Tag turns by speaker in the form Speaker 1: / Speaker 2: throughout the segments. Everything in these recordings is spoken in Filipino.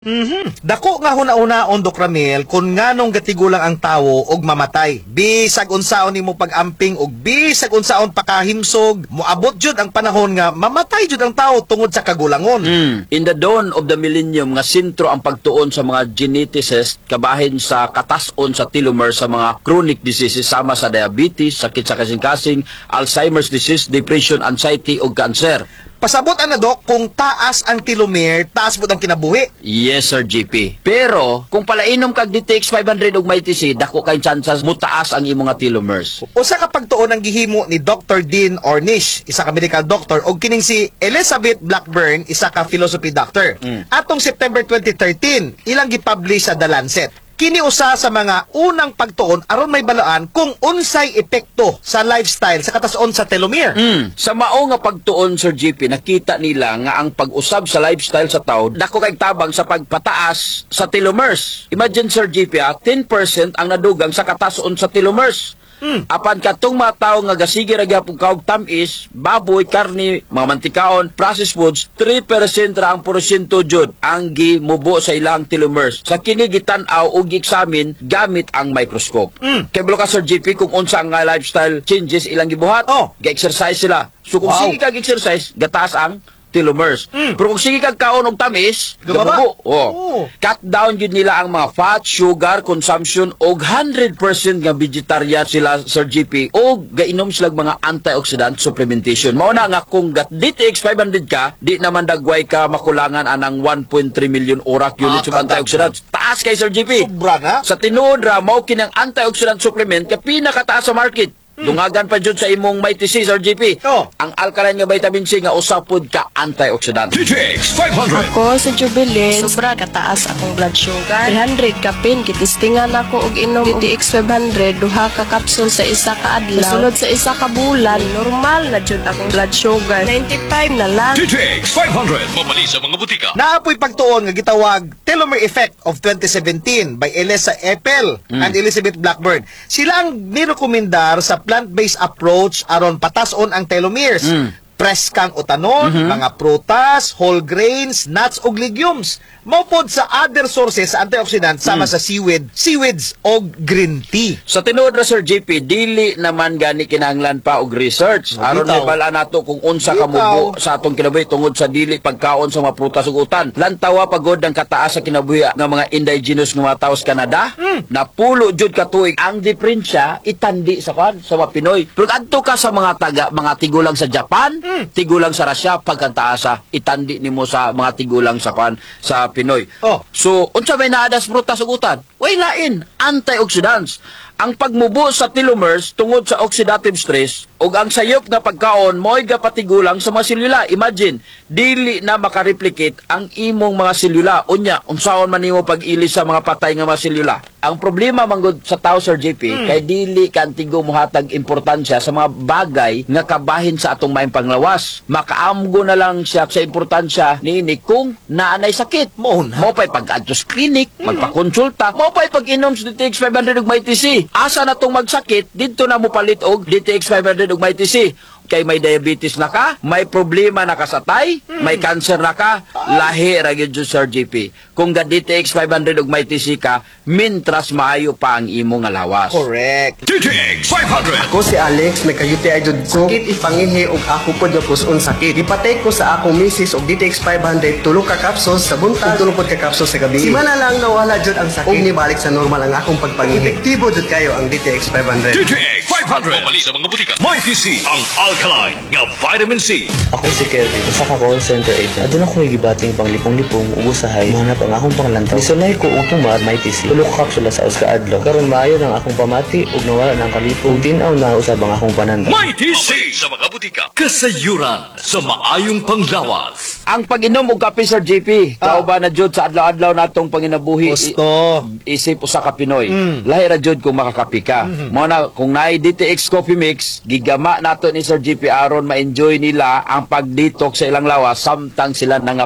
Speaker 1: Dako nga huna-una Dok Ramil kung nganong gatigulang ang tawo og mamatay. Bisag unsaon nimo pag-amping og bisag unsaon pakahimsog, moabot jud ang panahon nga mamatay jud ang tawo tungod sa kagulangon.
Speaker 2: In the dawn of the millennium nga sentro ang pagtuon sa mga geneticists kabahin sa katas-on sa telomere sa mga chronic diseases sama sa diabetes, sakit sa kasing-kasing, Alzheimer's disease, depression, anxiety ug cancer.
Speaker 1: Pasabot ana Dok, kung taas ang telomere, taas pud ang kinabuhi.
Speaker 2: Yes, Sir GP. Pero, kung palainom kag DTX 500 ug may TC, dako kay chances mutaas ang imong nga telomeres.
Speaker 1: Usa ka pagtuon ang gihimo ni Dr. Dean Ornish, isa ka medical doctor, og kining si Elizabeth Blackburn, isa ka philosophy doctor. Atong September 2013, ilang gipublish sa The Lancet. Kini usa sa mga unang pagtuon aron may balaan kung unsay epekto sa lifestyle sa katas-on sa telomere.
Speaker 2: Sa mao nga pagtuon, Sir GP, nakita nila nga ang pag-usab sa lifestyle sa tao dako kay tabang sa pagpataas sa telomeres. Imagine, Sir GP, 10% ang nadugang sa katas-on sa telomeres. Apan katong mga tao nga gasige ra gyapon kaog tamis, baboy, karni, mga mantikaon, processed foods, 3% ra ang porsyento jud ang gimubo sa ilang telomeres. Sa kini gitan-aw og gi-examine gamit ang microscope. Kay ka, Sir GP, kung unsa ang lifestyle changes ilang gibuhat, ga-exercise sila. So kung sige kag exercise, gataas ang telomeres. Pero kung sige kag kaon og tamis, gabugo. Cut down yun nila ang mga fat, sugar, consumption, og 100% nga vegetarian sila, Sir GP, o gainom sila mga antioxidant supplementation. Mauna nga kung DTX 500 ka, di naman dagway ka makulangan anang 1.3 million orak units of antioxidants. Taas kay Sir GP.
Speaker 1: Sobra na.
Speaker 2: Sa tinuod ra, mao kinang antioxidant supplement ka pinakataas sa market. Dungagan pa dyan sa imong may TC, Sir GP. Ang alkaline nga vitamin C nga usapod ka antioxidant.
Speaker 3: DTX 500.
Speaker 4: Ako sa Jubilee, sobra kataas akong blood sugar. 300 kapin, kitistingan ako og inom DTX 500, duha ka kapsul sa isa ka adlaw. Sulod sa isa ka bulan, normal na jud akong blood sugar. 95 na lang.
Speaker 3: DTX 500. Mabali sa mga butika.
Speaker 1: Naapoy pagtuon nga gitawag Telomere Effect of 2017 by Elisa Epel and Elizabeth Blackburn. Sila ang nirekomendar sa plant-based approach aron patason ang telomeres. Press kang utanon, mga prutas, whole grains, nuts ug legumes. Maupod sa other sources sa antioxidant sama sa seaweeds o green tea.
Speaker 2: Sa tinuod ra, Sir JP, dili naman gani kinahanglan pa og research. Aron
Speaker 1: Bitaw.
Speaker 2: mabala nato kung unsa ka mubo sa atong kinabuhi tungod sa dili pagkaon sa mga prutas ug utan. Lantawa pagod ang kataas sa kinabuhi nga mga indigenous nga mga tawo sa Canada. Napulo jud ka tuig ang diferensya itandi sa mga Pinoy. Pero adto ka sa mga tigulang sa Japan, tigulang sa Russia, pagkantaasa itandi nimo sa mga tigulang sa Pinoy. So, unsa may naadas prutas ug utan? Way lain, antioxidants. Ang pagmubo sa telomeres tungod sa oxidative stress ug ang sayop nga pagkaon mo'y gapatigulang sa mga selula. Imagine, dili na makareplicate ang imong mga selula. Unya, unsaon man nimo pag-ilis sa mga patay nga mga selula? Ang problema manggod sa tao, Sir JP, kay dili kantigo mohatag importansya sa mga bagay nga kabahin sa atong maayong panglawas. Makaamgo na lang siya sa importansya niini kung naanay sakit. Mo pa'y pag-adto sa clinic, magpakonsulta, mo pa'y pag-inom sa DTX 500 ug may TC. Asa na tong magsakit, dito na mo palit og DTX 500 ug may TC. Kay may diabetes na ka, may problema na ka sa tay, may cancer na ka, lahi ra gyud Sir JP. Kung ga DTX 500 ug may TC ka, mintras maayo pa ang imong nga lawas.
Speaker 1: Correct.
Speaker 3: DTX 500.
Speaker 5: Ako si Alex, may kayuti ay jud ko. Sakit ipangihi og ako pod nga puson sakit. Ipatay ko sa akong misis og DTX 500 tulo ka capsules sa buntag, tulo pod ka capsules sa gabi. Simana lang nawala jud ang sakit. Og nibalik sa normal ang akong pagpangihi. Epektibo jud kayo ang DTX 500.
Speaker 3: DTX 500. Mabali sa mga butika. May TC ang alkaline nga vitamin C.
Speaker 6: Ako si Kelvin, usa ka call center agent. Aduna ko gibating panglipong-lipong ug usahay mahanap ang akong panglantaw. Isunay ko og tumar may TC. Tulo ka kapsula sa uska adlaw. Karon maayo ng akong pamati ug nawala ng kalipong. Tinaw na usab ang akong pananda.
Speaker 3: May TC sa mga butika. Kasayuran sa maayong panglawas.
Speaker 2: Ang pag-inom og kape, Sir JP, kauba na jud sa adlaw-adlaw natong panginabuhi.
Speaker 1: Gusto.
Speaker 2: Isip usa ka Pinoy. Lahi ra jud kung makakapi ka. Mao na kung naay DTX Coffee Mix, gigama nato ni Sir JP aron ma-enjoy nila ang pag-detox sa ilang lawas samtang sila nangapi.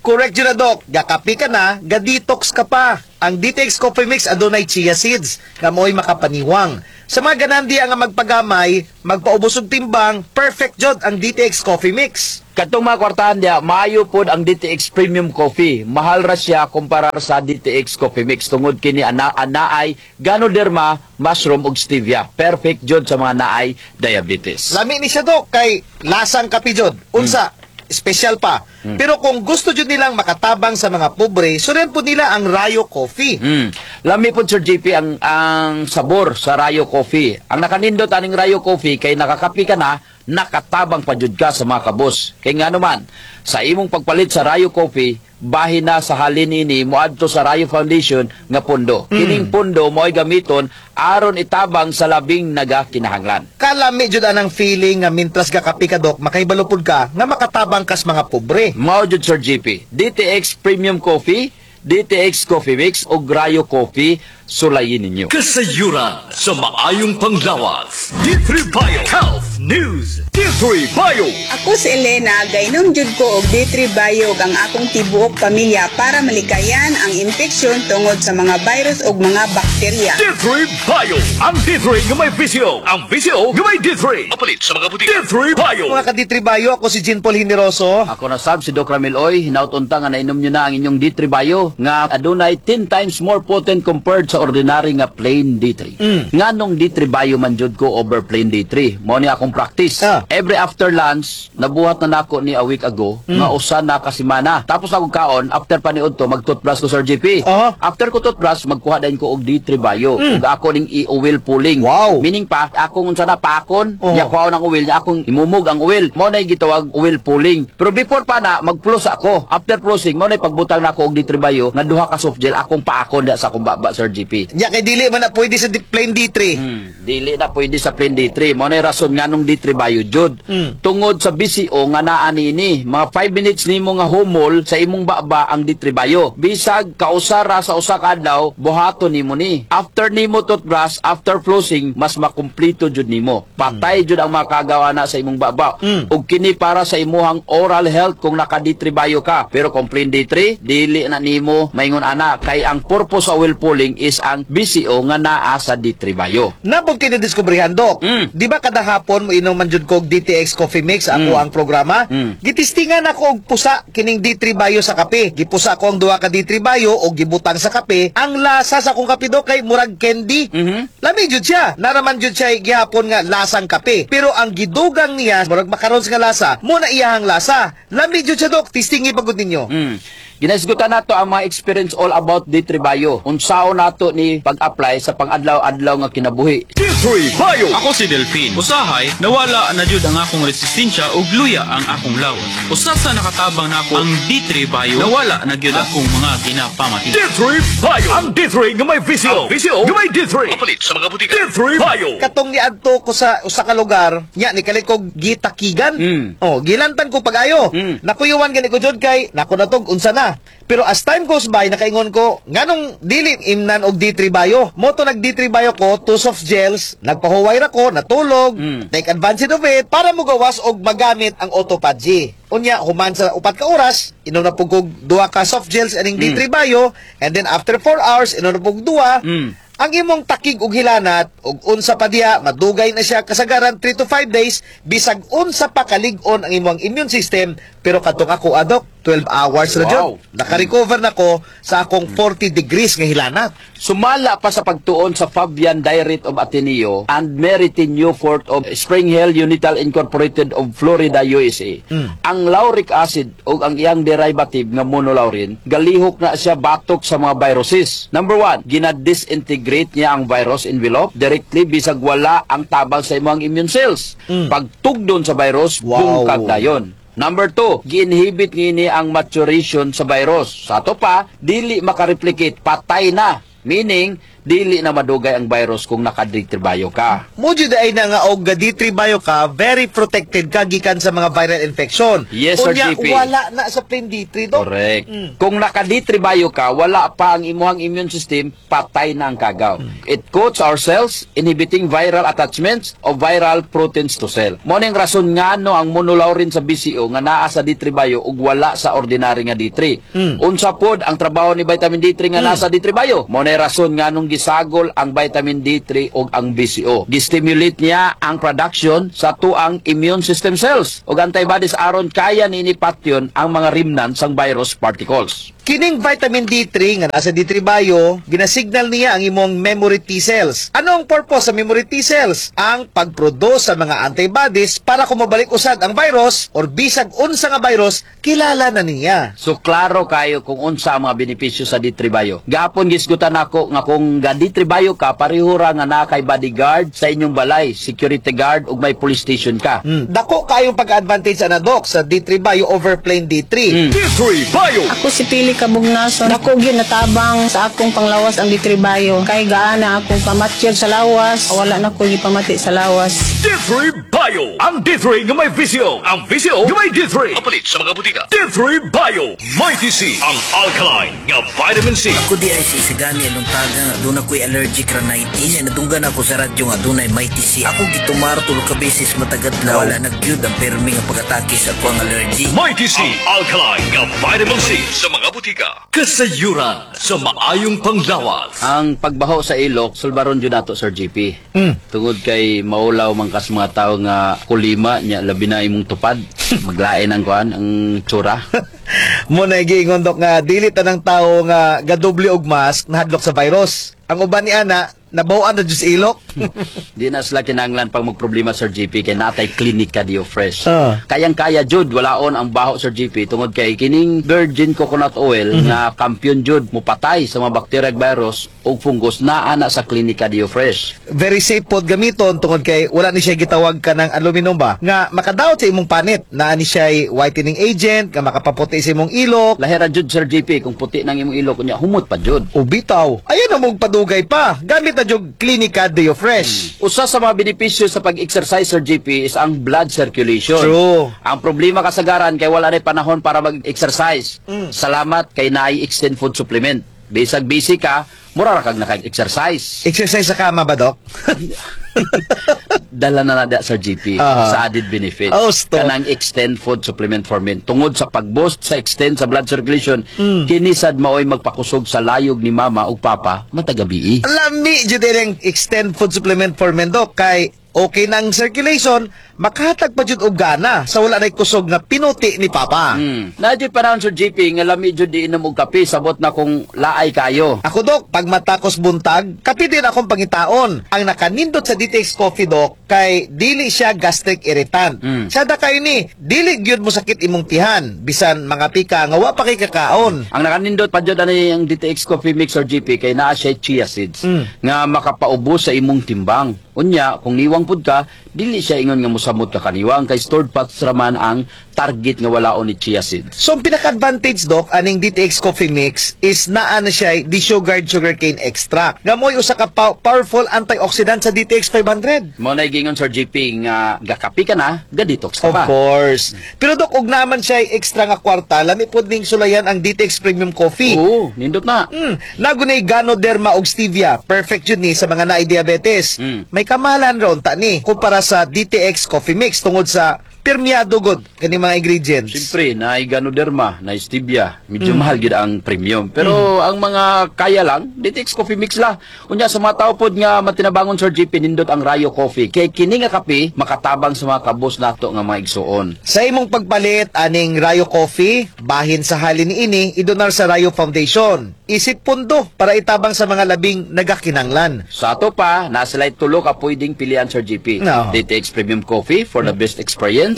Speaker 1: Correct yun na, Doc. Gakapi ka na, ga-detox ka pa. Ang DTX Coffee Mix adunay chia seeds nga mo'y makapaniwang. Sa mga ganandi nga magpagamay, magpaubos og timbang, perfect jud ang DTX Coffee Mix.
Speaker 2: Katong mga kwartahan niya, maayo pod ang DTX Premium Coffee. Mahal ra siya kumpara sa DTX Coffee Mix tungod kini anaay Ganoderma, mushroom ug stevia. Perfect jud sa mga naay diabetes.
Speaker 1: Lami ni siya, Doc, kay lasang kapi jud. Unsa, special pa. Pero kung gusto jud nilang makatabang sa mga pobre, suren po nila ang Rayo Coffee.
Speaker 2: Lami po, Sir JP, ang sabor sa Rayo Coffee. Ang nakanindot aning Rayo Coffee kay nakakapi ka na, nakatabang pa jud ka sa mga kabos. Kay nga naman, sa imong pagpalit sa Rayo Coffee, bahin na sa halin ini moadto sa Rayo Foundation nga pundo. Kining pundo mo'y gamiton aron itabang sa labing nagakinahanglan.
Speaker 1: Kalami jud anang feeling nga mintras gakapi ka, Doc, makaibalupod ka nga makatabang kas mga pobre.
Speaker 2: Mao jud, Sir JP. DTX Premium Coffee, DTX Coffee Mix o Rayo Coffee, sulayin ninyo.
Speaker 3: Kasayuran sa maayong panglawas. D3 Bio Health News. D3 Bio.
Speaker 7: Ako si Elena, gainom jud ko og D3 Bio ang akong tibuok pamilya para malikayan ang infeksyon tungod sa mga virus ug mga bakterya.
Speaker 3: D3 Bio. Ang D3 nga may visyo. Ang visyo nga may D3. Mapalit sa mga butika. D3 Bio.
Speaker 1: Mga kaditribayo, ako si Jean Paul Hineroso.
Speaker 2: Ako na sab si Doc Ramil Oy, hinautunta nga nainom nyo na ang inyong D3 Bio nga adunay 10 times more potent compared sa ordinary nga plain D3. Nganong D3 Bio man jud ko over plain D3. Mao ni akong practice. Every after lunch, nabuhat na nako ni a week ago nga usa na ka semana. Tapos ako kaon after paniudto mag-toothbrush ko, Sir JP. After ko toothbrush magkuha din ko og D3 Bio. Ug ako ning i-oil pulling.
Speaker 1: Wow.
Speaker 2: Meaning pa akong unsa na paakon, nya kuha ng oil nya akong imumog ang oil. Mao nay gitawag oil pulling. Pero before pa na mag-floss ako. After flossing mao nay pagbutang nako og D3 Bio nga duha ka soft gel akong paakon da sa akong baba, Sir JP.
Speaker 1: Nya kay dili man na pwede sa plain D3.
Speaker 2: Dili na pwede sa plain D3. Mao nay rason nganong D3 Bio jud. Tungod sa BCO nga naa nini, mga 5 minutes nimo nga humol sa imong baba ang D3 Bio. Bisag kausara sa usa ka adlaw, buhaton nimo ni. After nimo toothbrush, after flossing, mas makumpleto jud nimo. Patay jud ang makagawa na sa imong baba. Ug kini para sa imuhang oral health kung naka D3 Bio ka. Pero kung plain D3, dili na nimo maingon ana kay ang purpose sa oil pulling is ang BCO nga naa sa D3 Bio.
Speaker 1: Napog kinidiskubrihan, Doc. Di ba kada hapon mo inom man jud kog DTX Coffee Mix ako ang programa? Gitistingan ako og pusa kining D3 Bio sa kape. Gipusa ko ang duha ka D3 Bio og gibutang sa kape. Ang lasa sa akong kape, Doc, kay murag candy. Lami jud siya. Naraman jud siya gihapon nga lasang kape. Pero ang gidugang niya murag makarons nga lasa, mo na iyahang lasa. Lami jud siya, Doc. Tistingi pagud ninyo.
Speaker 2: Ginasgutan nato ang mga experience all about D3 Bio. Unsaon nato ni pag-apply sa pang-adlaw-adlaw nga kinabuhi.
Speaker 3: D3 Bio.
Speaker 8: Ako si Delphine. Usahay, nawala na jud ang akong resistensya ug luya ang akong lawas. Usa sa nakatabang nako ang D3 Bio, nawala na gyud akong mga ginapamati.
Speaker 3: D3 Bio. Ang D3 nga may visyo. Ang visyo nga may D3. Mapalit sa mga butika. D3 Bio.
Speaker 1: Katong niadto ko sa usa ka lugar, nya ni kalit ko gitakigan. Gilantan ko pag-ayo. Nakuyuwan gani ko jud kay nako natog unsa na. Pero as time goes by, nakaingon ko, nganong dili imnan og D3 Bio. Moto nag D3 Bio ko, 2 soft gels, nagpahuway ra ko, natulog, take advantage of it, para mo gawas og magamit ang autophagy. Unya, human sa 4 ka oras, inom na pugog 2 ka soft gels aning D3 Bio, and then after 4 hours, inom na pug 2, ang imong takig ug hilanat ug unsa pa diha madugay na siya kasagaran 3 to 5 days bisag unsa pa kalig-on ang imong immune system. Pero katong ako, Adok, 12 hours na jud. Naka-recover na ko sa akong 40 degrees nga hilanat.
Speaker 2: Sumala pa sa pagtuon sa Fabian Diet of Ateneo and Meritin Newfort of Spring Hill Unital Incorporated of Florida, USA. Ang lauric acid o ang iyang derivative nga monolaurin, galihok na siya batok sa mga viruses. Number 1, gina-disintegrate niya ang virus envelope directly bisag wala ang tabang sa imong immune cells. Pagtugdon sa virus, bungkag dayon. Number 2, gi-inhibit ngini ang maturation sa virus. Sa ato pa, dili makareplicate, patay na Meaning, dili na madugay ang virus kung naka-D3 bio ka.
Speaker 1: Mudyo ay na nga og D3 bio ka, very protected ka gikan sa mga viral infection.
Speaker 2: Yes, Sir
Speaker 1: Unya,
Speaker 2: GP.
Speaker 1: wala na sa plain D3, Dok.
Speaker 2: Correct. Kung naka-D3 bio ka, wala pa ang imuhang immune system, patay na ang kagaw. It coats our cells, inhibiting viral attachments of viral proteins to cell. Mo ning rason nga no ang monolaurin sa BCO nga naa sa D3 bio ug wala sa ordinary nga D3. Unsa pod ang trabaho ni vitamin D3 nga nasa D3 bio? Mo ning rason nga nung gisagol ang vitamin D3 ug ang BCO. Gistimulate niya ang production sa tuang immune system cells ug antibodies aron kaya ninipatyon ang mga remnants sang virus particles.
Speaker 1: Kining vitamin D3 nga nasa D3 bio, ginasignal niya ang imong memory T cells. Ano ang purpose sa memory T cells? Ang pagproduce sa mga antibodies para kung mabalik usad ang virus or bisag unsa nga virus, kilala na niya.
Speaker 2: So klaro kayo kung unsa ang mga benepisyo sa D3 bio. Gapon gisgutan ako nga kung ga D3 bio ka pareho ra nga na kay bodyguard sa inyong balay, security guard ug may police station ka.
Speaker 1: Dako kayong pag-advantage ana Doc sa D3 bio over plain D3.
Speaker 3: D3 Bio.
Speaker 9: Ako si Pili Kabugnason. Dako gyud natabang sa akong panglawas ang D3 Bio. Kay gaana akong pamatyag sa lawas. Wala na ko gipamati sa lawas.
Speaker 3: D3 Bio. Ang D3 nga may VCO. Ang VCO nga may D3. Kapalit sa mga butika. D3 Bio. Mighty C. Ang alkaline nga vitamin C.
Speaker 10: Ako di ay sisigani anong taga nga doon ako'y allergic rhinitis. Nadunggan ako sa radyo nga doon ay mighty C. Ako gitumar tulog ka beses matagad na wala nagyud ang permi nga pag-atake sa akong allergy.
Speaker 3: Mighty C. Ang alkaline nga vitamin C sa mga butika. Kasayuran sa maayong panglawas.
Speaker 2: Ang pagbaho sa ilok, sulbaron jud nato Sir GP. Tungod kay maulaw man kas mga tao nga kulima nya labi na imong tupad. Maglain ang kuan ang tsura.
Speaker 1: Mo na giingon Dok nga dili tanang tawo nga gadoble og mask nahadlok sa virus. Ang uban ni ana nabawaan na jud sa ilok.
Speaker 2: Di na sila kinanglan pag magproblema Sir GP kay natay klinika Dio Fresh.
Speaker 1: Ah.
Speaker 2: Kayang-kaya jud walaon ang baho Sir GP tungod kay kining virgin coconut oil nga kampiyon jud mupatay sa mga bacteria ug virus ug fungus naa na sa klinika Dio Fresh.
Speaker 1: Very safe pod gamiton tungod kay wala ni siya gitawag ka ng aluminum ba nga makadaot sa imong panit naa ni siya whitening agent nga makapaputi sa imong ilok.
Speaker 2: Lahira jud Sir GP kung puti nang imong ilok unya humot pa jud.
Speaker 1: O bitaw, ayan na mong padugay pa. Gamit na jog Klinika Dio Fresh.
Speaker 2: Usa sa mga benepisyo sa pag-exercise Sir GP is ang blood circulation.
Speaker 1: True.
Speaker 2: Ang problema kasagaran kay wala na panahon para mag-exercise. Salamat kay naay extend food supplement. Bisag busy ka, mura ra kag naka-exercise.
Speaker 1: Exercise sa kama ba, Doc?
Speaker 2: Dala na nada Sir GP sa added benefit.
Speaker 1: Oh, stop.
Speaker 2: Kanang extend food supplement for men. Tungod sa pag-boost sa extend sa blood circulation, kinisad maoy magpakusog sa layog ni mama ug papa matagabi.
Speaker 1: Lami jud ang extend food supplement for men, Doc, kay okay nang circulation, makahatag pa jud og gana sa wala nay kusog nga pinuti ni papa.
Speaker 2: Nadyo panahon Sir GP nga lami jud di inom og kape sabot na kung laay kayo.
Speaker 1: Ako, Doc, pag matakos buntag, kape din akong pangitaon. Ang nakanindot sa DTX Coffee, Doc, kay dili siya gastric irritant. Sada kay ni, dili gyud mo sakit imong tihan, bisan mga pika nga wa pa kay kakaon.
Speaker 2: Ang nakanindot pa jud ani ang DTX Coffee Mix or GP kay naa siya chia seeds nga makapaubos sa imong timbang. Unya, kung niwang pud ka, dili siya ingon nga mosamot ka kaniwang kay stored fats raman ang target nga walaon ni chia seeds.
Speaker 1: So, ang pinaka-advantage, Doc, aning DTX Coffee Mix is naa na siya desugared sugarcane extract. Nga mo'y usa ka powerful antioxidant sa DTX 500.
Speaker 2: Mo na gingon Sir GP nga gakapi ka na, ga-detox ka
Speaker 1: Of
Speaker 2: pa.
Speaker 1: course. Pero, Doc, ug naman siya extra nga kwarta, lami pod ning sulayan ang DTX Premium Coffee.
Speaker 2: Oo, nindot na.
Speaker 1: Nagunay Ganoderma og stevia. Perfect yun ni sa mga naay diabetes. May kamalan ron ta ni kumpara sa DTX Coffee Mix tungod sa pirmiyado god kani mga ingredients.
Speaker 2: Siyempre, na Ganoderma, na stevia, medyo mahal gid ang premium. Pero ang mga kaya lang, DTX Coffee Mix la. Unya sa mga tao pod nga matinabangon Sir GP nindot ang Rayo Coffee. Kay kini nga kape makatabang sa mga kabos nato nga mga igsuon.
Speaker 1: Sa imong pagpalit aning Rayo Coffee, bahin sa halin niini idonar sa Rayo Foundation. Isip pundo para itabang sa mga labing nagakinanglan.
Speaker 2: Sa ato pa, nasa light tulo ka pwedeng pilian Sir GP.
Speaker 1: No.
Speaker 2: DTX Premium Coffee for the best experience.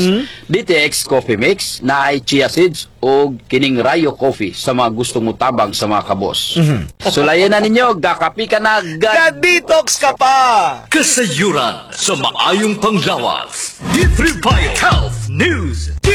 Speaker 2: DTX Coffee Mix na ay chia seeds o kining Rayo Coffee sa mga gustong mutabang sa mga kabos. Sulayan na ninyo, gakapi ka na,
Speaker 1: Ga-detox ka pa!
Speaker 3: Kasayuran sa maayong panglawas. D3 Bio Health News. D3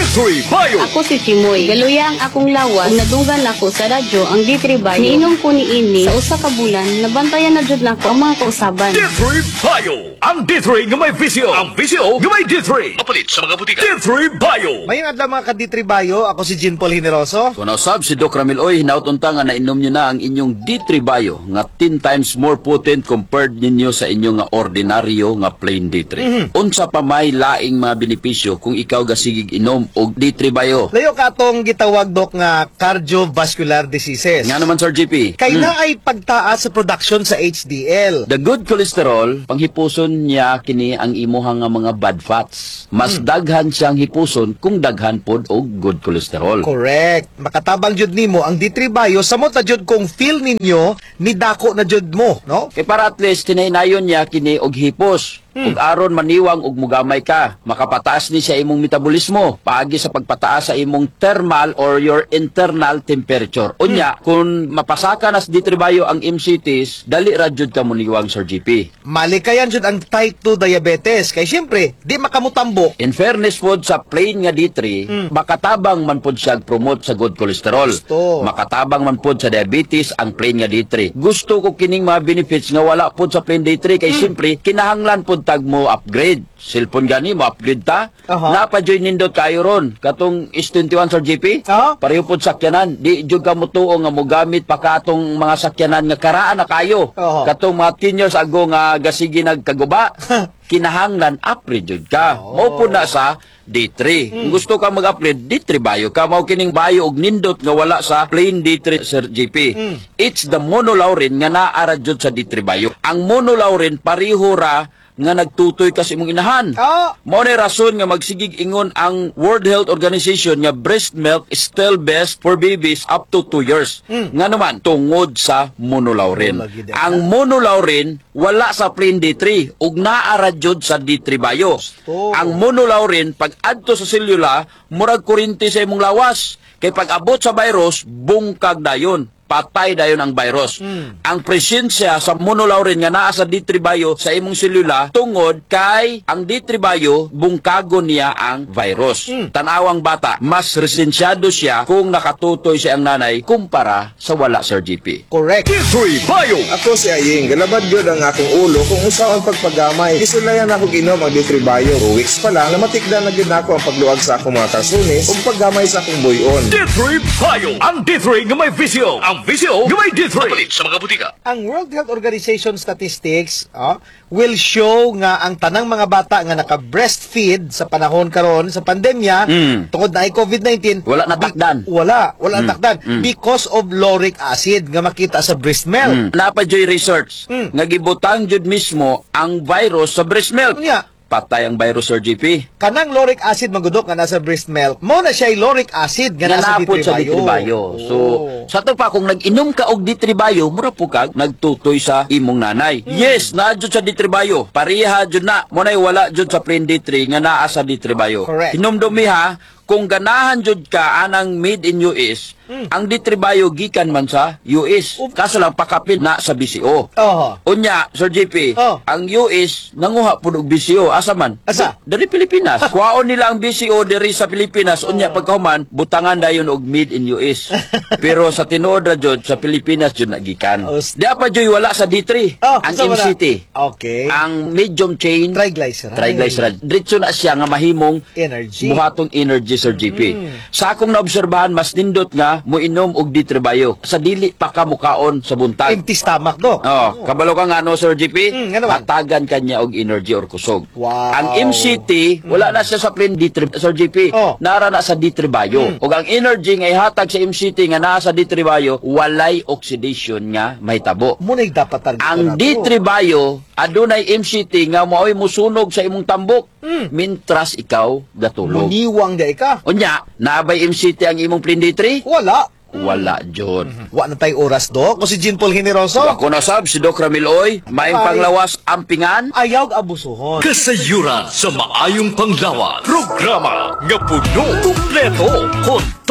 Speaker 3: D3 Bio.
Speaker 9: Ako si Chimoy. Galuya ang akong lawas. Ug nadunggan ako sa radyo ang D3 Bayo. Niinom ko ni ini sa usa ka bulan. Nabantayan na jud nako ang mga kausaban.
Speaker 3: D3 Bio. Ang D3 nga may visyo. Ang visyo nga may D3. Mapalit sa mga butika. D3 Bio.
Speaker 1: Mayong adlaw mga ka-D3 Bayo, ako si Jean Paul Generoso.
Speaker 2: Kung nausab si Doc Ramil Oy, hinautunta nga nainom nyo na ang inyong D3 Bio nga 10 times more potent compared ninyo sa inyong nga ordinaryo nga plain D3. Unsa pa may laing mga benepisyo kung ikaw gasigig inom og D3 Bio?
Speaker 1: Layo ka atong gitawag dok nga cardiovascular diseases.
Speaker 2: Nga naman Sir GP.
Speaker 1: Kay na ay pagtaas sa production sa HDL.
Speaker 2: The good cholesterol, panghipuson niya kini ang imuhang nga mga bad fats. Mas daghan siyang hipuson kung daghan pod og good cholesterol.
Speaker 1: Correct. Makatabang jud nimo ang D3 Bio samot na jud kung feel ninyo ni dako na jud mo, no?
Speaker 2: Kay para at least tinaynayon niya kini og hipos. Ug aron maniwang og mugamay ka, makapataas ni sa imong metabolismo paagi sa pagpataas sa imong thermal or your internal temperature. Unya, kung mapasaka nas D3 Bio ang MCTs, dali ra jud ka muniwang Sir GP.
Speaker 1: Malikayan jud ang type 2 diabetes kay syempre di makamutambok.
Speaker 2: In fairness pod sa plain nga D3, makatabang man pod siya promote sa good cholesterol.
Speaker 1: Gusto.
Speaker 2: Makatabang man pod sa diabetes ang plain nga D3. Gusto ko kining mga benefits nga wala pod sa plain D3 kay syempre kinahanglan pod tag mo upgrade. Cellphone gani mo upgrade ta. Napajoy nindot kayo ron. Katong S21 Sir GP. Pareho pod sakyanan. Di jud ka mutuo nga mogamit pa katong mga sakyanan nga karaan na kayo. Katong mga 10 years ago nga gasigi nagkaguba. Kinahanglan upgrade jud ka. Mao po na sa D3. Kung gusto ka mag-upgrade, D3 Bio ka. Mao kining Bio og nindot nga wala sa plain D3 Sir GP. It's the monolaurin nga naara jud sa D3 Bio. Ang monolaurin pareho ra nga nagtutoy kasi imong inahan. Mao ni rason nga magsigig ingon ang World Health Organization nga breast milk is still best for babies up to 2 years. Nga naman tungod sa monolaurin. Ang monolaurin wala sa plain D3 ug naara jud sa D3 Bio. Ang monolaurin pag adto sa selula murag kuryente sa imong lawas. Kay pag abot sa virus bungkag dayon. Patay dayon ang virus. Ang presensya sa monolaurin nga naa sa D3 Bio sa imong selula tungod kay ang D3 Bio bungkagon niya ang virus. Tanawang bata, mas resensyado siya kung nakatutoy siya ang nanay kumpara sa wala Sir GP.
Speaker 1: Correct.
Speaker 3: D3 Bio.
Speaker 11: Ako si Aying, galabad yun ang akong ulo kung usaw ang pagpagamay. Isulayan ako ginom ang D3 Bio. 2 weeks pa lang, namatikdan na gid ako ang pagluag sa akong mga kalsunis ug paggamay sa akong buyon.
Speaker 3: D3 Bio. Ang D3 nga may visyo. Ang visyo nga may D3. Mapalit sa mga butika.
Speaker 1: Ang World Health Organization statistics will show nga ang tanang mga bata nga naka-breastfeed sa panahon karon sa pandemya tungod na ay COVID-19
Speaker 2: Wala natakdan.
Speaker 1: Wala natakdan because of lauric acid nga makita sa breast milk.
Speaker 2: Napajoy research nga gibutang jud mismo ang virus sa breast milk. Patay ang virus Sir GP.
Speaker 1: Kanang lauric acid magudok nga nasa breast milk. Mo na siya lauric acid nga nasa
Speaker 2: Nanapot sa D3 Bio. So, sa to pa kung nag-inom ka og D3 Bio, mura po kag nagtutoy sa imong nanay. Yes, naa jud sa D3 Bio. Pareha jud na. Mo nay wala jud sa plain D3 nga naa sa D3 Bio.
Speaker 1: Correct.
Speaker 2: Hinumdumi ha, kung ganahan jud ka anang made in US, ang D3 Bio gikan man sa US. Kaso lang pakapin na sa BCO. Unya, Sir JP, ang US nanguha pud og BCO asa man?
Speaker 1: Asa?
Speaker 2: Dari Pilipinas. Kuhaon nila ang BCO diri sa Pilipinas. Unya pagkahuman butangan dayon og made in US. Pero sa tinuod ra jud sa Pilipinas jud nagikan. Di pa joy wala sa D3. Ang MCT.
Speaker 1: Okay.
Speaker 2: Ang medium chain triglyceride. Diretso na siya nga mahimong
Speaker 1: energy.
Speaker 2: Buhatong energy Sir GP. Sa akong naobserbahan mas nindot nga moinom og D3 Bio. Sa dili pa ka mukaon sa buntag.
Speaker 1: Empty stomach do.
Speaker 2: Kabalo ka nga no Sir GP. Patagan kanya og energy or kusog. Ang MCT wala na siya sa plain D3 Sir GP. Nara na sa D3 Bio. Ug ang energy nga ihatag sa MCT nga naa sa D3 Bio walay oxidation nga mahitabo.
Speaker 1: Munay dapat target.
Speaker 2: Ang D3 Bio adunay MCT nga maoy musunog sa imong tambok. Mintras ikaw gatulog.
Speaker 1: Muniwang di ka.
Speaker 2: Unya, nabay MCT ang imong plain D3? Wala, John.
Speaker 1: Wa na tay oras, Dok. Ko si Jean Paul Generoso.
Speaker 2: Ako na sab, si Doc Ramil Oy. Maing panglawas ampingan.
Speaker 1: Ayaw abusuhon.
Speaker 3: Kasayuran sa maayong panglawas. Programa nga puno, kumpleto,